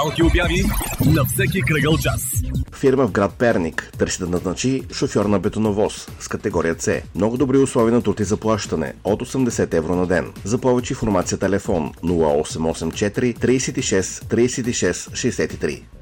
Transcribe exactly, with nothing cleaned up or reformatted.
Малки обяви на всеки кръгъл час. Фирма в град Перник търси да назначи шофьор на бетоновоз с категория С. Много добри условия на труд и заплащане от осемдесет евро на ден. За повече информация телефон нула осем осем четири трийсет и шест трийсет и шест шейсет и три.